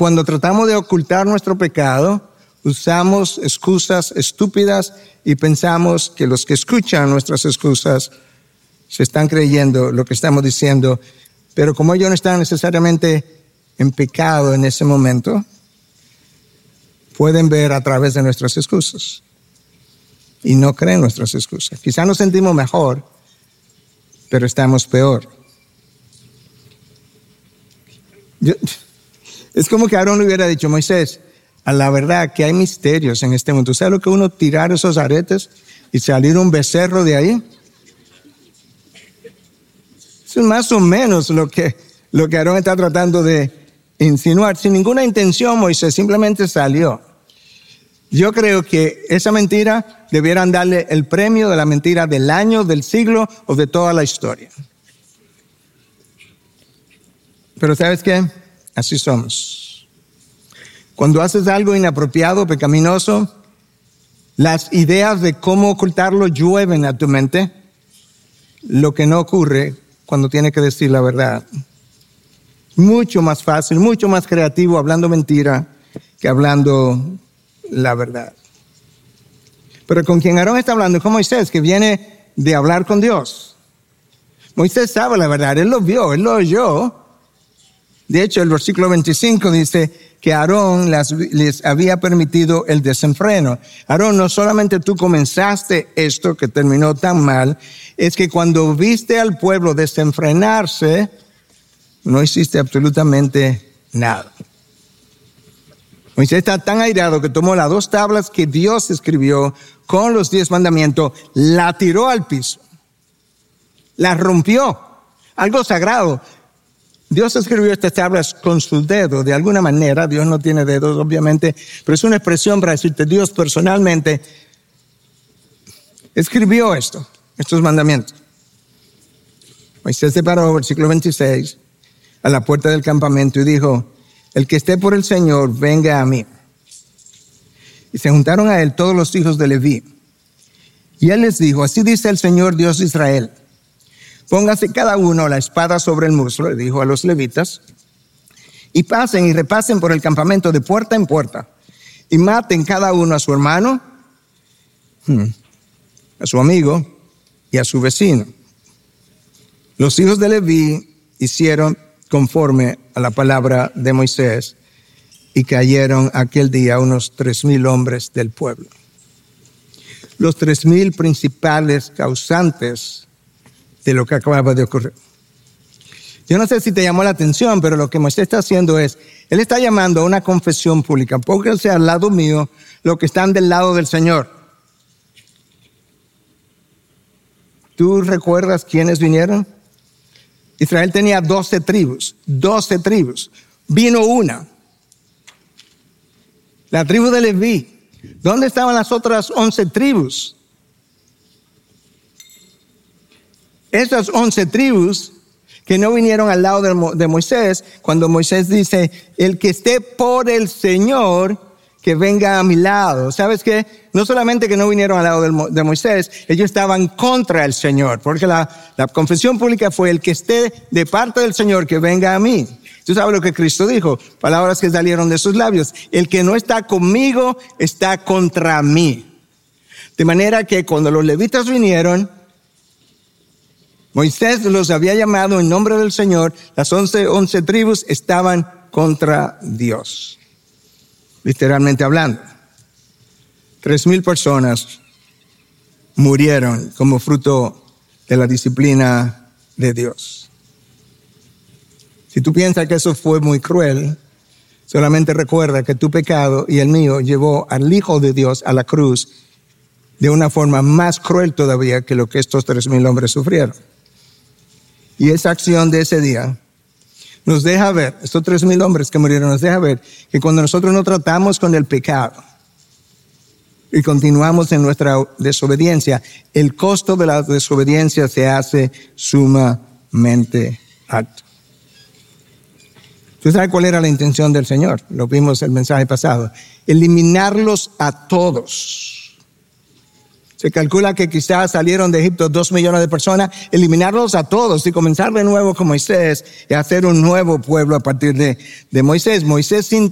cuando tratamos de ocultar nuestro pecado, usamos excusas estúpidas y pensamos que los que escuchan nuestras excusas se están creyendo lo que estamos diciendo, pero como ellos no están necesariamente en pecado en ese momento, pueden ver a través de nuestras excusas y no creen nuestras excusas. Quizá nos sentimos mejor, pero estamos peor. Es como que Aarón le hubiera dicho: Moisés, a la verdad que hay misterios en este mundo. ¿Sabes lo que uno tirar esos aretes y salir un becerro de ahí? Eso es más o menos lo que Aarón está tratando de insinuar. Sin ninguna intención, Moisés simplemente salió. Yo creo que esa mentira debieran darle el premio de la mentira del año, del siglo o de toda la historia. Pero ¿sabes qué? Así somos. Cuando haces algo inapropiado, pecaminoso, las ideas de cómo ocultarlo llueven a tu mente, lo que no ocurre cuando tienes que decir la verdad. Mucho más fácil, mucho más creativo hablando mentira que hablando la verdad. Pero con quien Aarón está hablando es con Moisés, que viene de hablar con Dios. Moisés sabe la verdad, él lo vio, él lo oyó. De hecho, el versículo 25 dice que Aarón les había permitido el desenfreno. Aarón, no solamente tú comenzaste esto que terminó tan mal, es que cuando viste al pueblo desenfrenarse, no hiciste absolutamente nada. Moisés está tan airado que tomó las 2 tablas que Dios escribió con los 10 mandamientos, la tiró al piso, la rompió, algo sagrado. Dios escribió estas tablas con su dedo, de alguna manera. Dios no tiene dedos, obviamente, pero es una expresión para decirte: Dios personalmente escribió estos mandamientos. Moisés se paró, versículo 26, a la puerta del campamento y dijo: el que esté por el Señor, venga a mí. Y se juntaron a él todos los hijos de Leví. Y él les dijo: así dice el Señor Dios de Israel: póngase cada uno la espada sobre el muslo, le dijo a los levitas, y pasen y repasen por el campamento de puerta en puerta, y maten cada uno a su hermano, a su amigo y a su vecino. Los hijos de Leví hicieron conforme a la palabra de Moisés, y cayeron aquel día unos 3,000 hombres del pueblo. Los 3,000 principales causantes de lo que acaba de ocurrir. Yo no sé si te llamó la atención, pero lo que Moisés está haciendo es, él está llamando a una confesión pública. Pónganse al lado mío los que están del lado del Señor. ¿Tú recuerdas quiénes vinieron? Israel tenía 12 tribus. Vino una. La tribu de Leví. ¿Dónde estaban las otras 11 tribus? Esas 11 tribus que no vinieron al lado de Moisés, cuando Moisés dice: el que esté por el Señor, que venga a mi lado. ¿Sabes qué? No solamente que no vinieron al lado de Moisés, ellos estaban contra el Señor, porque la confesión pública fue: el que esté de parte del Señor, que venga a mí. Tú sabes lo que Cristo dijo, palabras que salieron de sus labios: el que no está conmigo está contra mí. De manera que cuando los levitas vinieron, Moisés los había llamado en nombre del Señor. Las 11 tribus estaban contra Dios, literalmente hablando. 3,000 personas murieron como fruto de la disciplina de Dios. Si tú piensas que eso fue muy cruel, solamente recuerda que tu pecado y el mío llevó al Hijo de Dios a la cruz de una forma más cruel todavía que lo que estos 3,000 hombres sufrieron. Y esa acción de ese día nos deja ver, estos 3,000 hombres que murieron, nos deja ver que cuando nosotros no tratamos con el pecado y continuamos en nuestra desobediencia, el costo de la desobediencia se hace sumamente alto. ¿Tú sabes cuál era la intención del Señor? Lo vimos el mensaje pasado. Eliminarlos a todos. Se calcula que quizás salieron de Egipto 2 millones de personas, eliminarlos a todos y comenzar de nuevo con Moisés y hacer un nuevo pueblo a partir de Moisés. Moisés